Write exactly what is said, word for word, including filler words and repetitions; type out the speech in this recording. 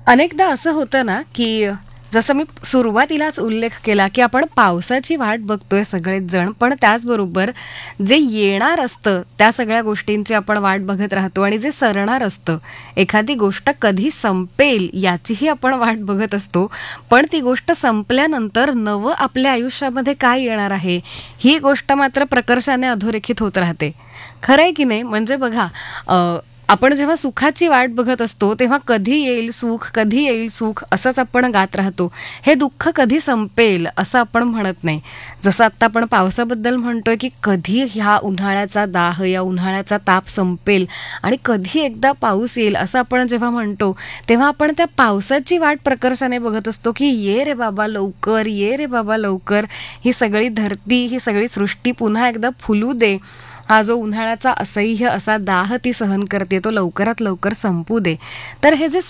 अनेकदा असं होतं ना, की जसं मी सुरुवातीलाच उल्लेख केला, की आपण पावसाची वाट बघतोय सगळेच जण. पण त्याचबरोबर जे येणार असतं, त्या सगळ्या गोष्टींची आपण वाट बघत राहतो आणि जे सरणार असतं, एखादी गोष्ट कधी संपेल याचीही आपण वाट बघत असतो. पण ती गोष्ट संपल्यानंतर नवं आपल्या आयुष्यामध्ये काय येणार आहे, ही गोष्ट मात्र प्रकर्षाने अधोरेखित होत राहते. खरं आहे की नाही? म्हणजे बघा, अ, आपण जेव्हा सुखाची वाट बघत असतो, तेव्हा कधी येईल सुख, कधी येईल सुख असंच आपण गात राहतो. हे दुःख कधी संपेल असं आपण म्हणत नाही. जसं आत्ता आपण पावसाबद्दल म्हणतोय, की कधी ह्या उन्हाळ्याचा दाह, या उन्हाळ्याचा ताप संपेल आणि कधी एकदा पाऊस येईल असं आपण जेव्हा म्हणतो, तेव्हा आपण त्या पावसाची वाट प्रकर्षाने बघत असतो, की ये रे बाबा लवकर, ये रे बाबा लवकर. ही सगळी धरती, ही सगळी सृष्टी पुन्हा एकदा फुलू दे. हा जो उन्हाळ्याचा असह्य असा दाह ती सहन करते तो लवकरात लवकर संपू दे. तर हे जे